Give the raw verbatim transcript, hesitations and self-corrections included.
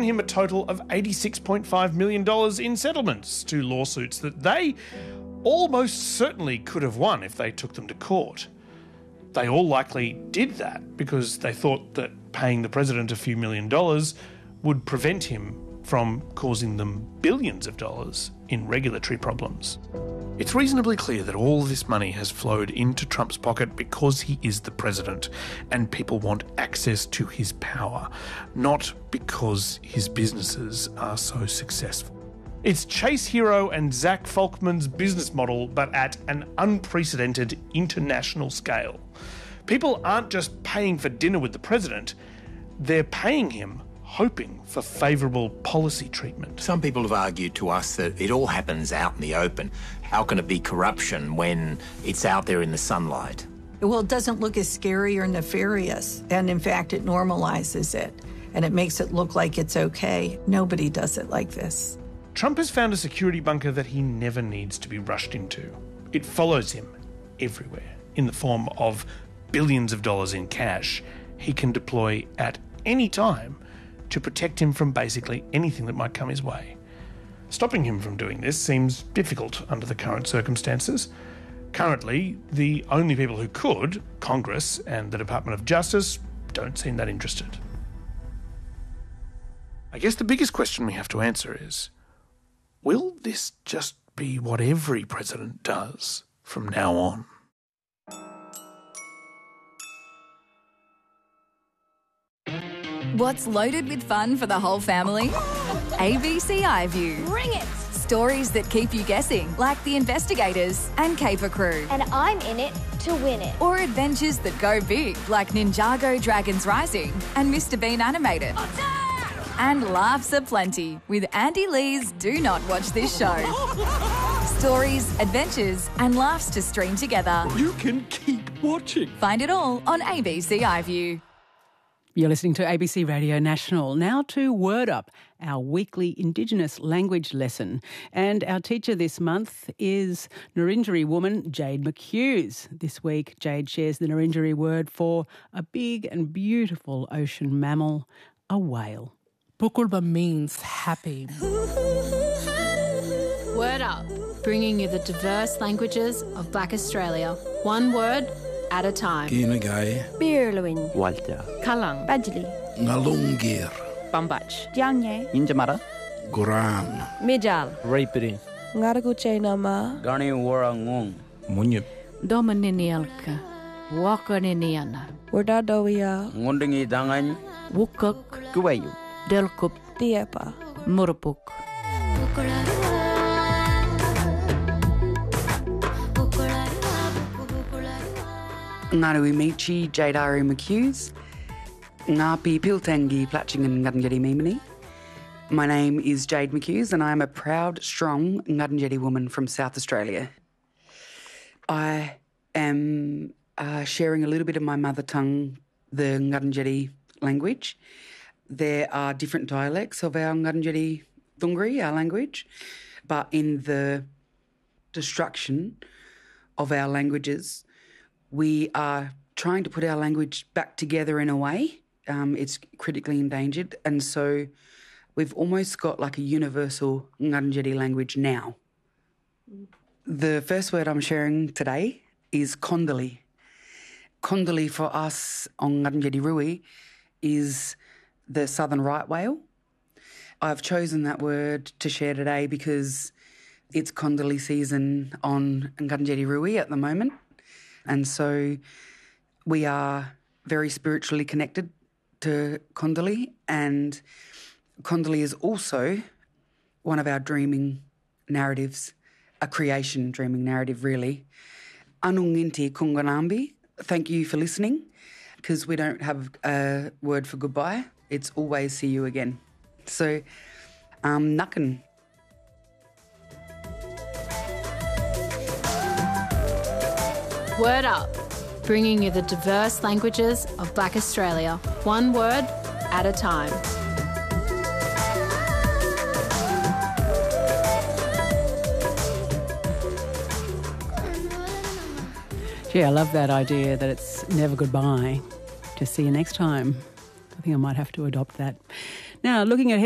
him a total of eighty-six point five million dollars in settlements to lawsuits that they almost certainly could have won if they took them to court. They all likely did that because they thought that paying the president a few million dollars would prevent him from causing them billions of dollars in regulatory problems. It's reasonably clear that all this money has flowed into Trump's pocket because he is the president and people want access to his power, not because his businesses are so successful. It's Chase Hero and Zach Folkman's business model, but at an unprecedented international scale. People aren't just paying for dinner with the president, they're paying him hoping for favourable policy treatment. Some people have argued to us that it all happens out in the open. How can it be corruption when it's out there in the sunlight? Well, it doesn't look as scary or nefarious, and in fact, it normalizes it, and it makes it look like it's okay. Nobody does it like this. Trump has found a security bunker that he never needs to be rushed into. It follows him everywhere in the form of billions of dollars in cash he can deploy at any time to protect him from basically anything that might come his way. Stopping him from doing this seems difficult under the current circumstances. Currently, the only people who could, Congress and the Department of Justice, don't seem that interested. I guess the biggest question we have to answer is, will this just be what every president does from now on? What's loaded with fun for the whole family? A B C iView. Bring it! Stories that keep you guessing, like The Investigators and Caper Crew. And I'm in it to win it. Or adventures that go big, like Ninjago Dragons Rising and Mister Bean Animated. Attack! And laughs aplenty with Andy Lee's Do Not Watch This Show. Stories, adventures and laughs to stream together. You can keep watching. Find it all on A B C iView. You're listening to A B C Radio National. Now to Word Up, our weekly Indigenous language lesson. And our teacher this month is Ngarrindjeri woman Jade McHughes. This week, Jade shares the Ngarrindjeri word for a big and beautiful ocean mammal, a whale. Pukulba means happy. Word Up, bringing you the diverse languages of Black Australia. One word at a time. Kinagai, Birluin, Walter, Kalang, Badjali, Ngalungir, Bambach, Dianye, Injamara, Guram, Mijal, Raipiri, Ngaraguche Nama, Gani Warangung, Munyip, Domaninialka, Wakaniniana, Wardadowia, Ngundingi Dangan, Wukuk, Kuwayu, Delkup, Diepa, Murupuk. Ngarui Michi, Jadari McHughes, Ngapi Piltangi, Platchingan Ngarrindjeri Mimini. My name is Jade McHughes and I am a proud, strong Ngarrindjeri woman from South Australia. I am uh, sharing a little bit of my mother tongue, the Ngarrindjeri language. There are different dialects of our Ngarrindjeri Thungri, our language, but in the destruction of our languages, we are trying to put our language back together in a way. Um, it's critically endangered, and so we've almost got like a universal Ngarrindjeri language now. The first word I'm sharing today is Kondali. Kondali for us on Ngarrindjeri Rui is the southern right whale. I've chosen that word to share today because it's Kondali season on Ngarrindjeri Rui at the moment. And so we are very spiritually connected to Kondali, and Kondali is also one of our dreaming narratives, a creation dreaming narrative really. Anunginti Kunganambi, thank you for listening, because we don't have a word for goodbye. It's always see you again. So, um, Nakan. Word Up, bringing you the diverse languages of Black Australia, one word at a time. Gee, I love that idea that it's never goodbye. Just see you next time. I think I might have to adopt that. Now, looking ahead.